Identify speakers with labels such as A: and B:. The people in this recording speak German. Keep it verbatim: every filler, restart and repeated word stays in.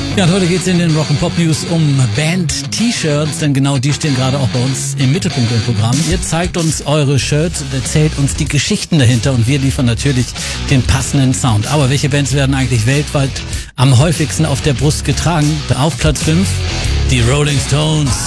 A: Ja, und heute geht's in den Rock and Pop News um Band-T-Shirts, denn genau die stehen gerade auch bei uns im Mittelpunkt im Programm. Ihr zeigt uns eure Shirts, erzählt uns die Geschichten dahinter und wir liefern natürlich den passenden Sound. Aber welche Bands werden eigentlich weltweit am häufigsten auf der Brust getragen? Auf Platz fünf die Rolling Stones.